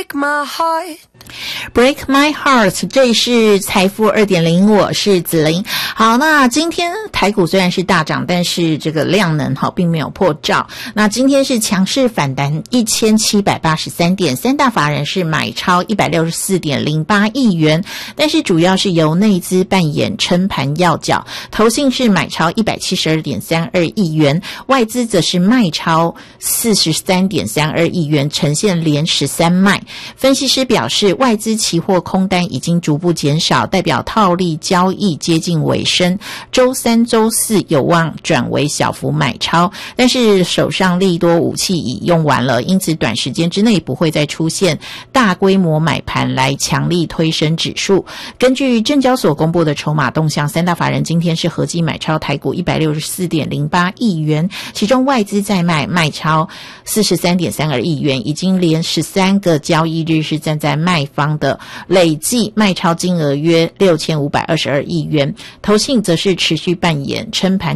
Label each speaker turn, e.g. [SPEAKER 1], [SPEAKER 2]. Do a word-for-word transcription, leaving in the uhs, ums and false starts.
[SPEAKER 1] My heart
[SPEAKER 2] Break My Heart， 这里是财富 二点零， 我是子琳。好，那今天台股虽然是大涨，但是这个量能好并没有破兆。那今天是强势反弹一千七百八十三点，三大法人是买超 一百六十四点零八亿元，但是主要是由内资扮演撑盘要角，投信是买超 一百七十二点三二亿元，外资则是卖超 四十三点三二亿元，呈现连十三卖。分析师表示，外资期货空单已经逐步减少，代表套利交易接近尾声，周三周四有望转为小幅买超，但是手上利多武器已用完了，因此短时间之内不会再出现大规模买盘来强力推升指数。根据证交所公布的筹码动向，三大法人今天是合计买超台股 一百六十四点零八亿元，其中外资在卖卖超 四十三点三二亿元，已经连十三个交易日是站在卖方的，累计卖超金额约六千五百二十二亿元，投信则是持续扮演撑盘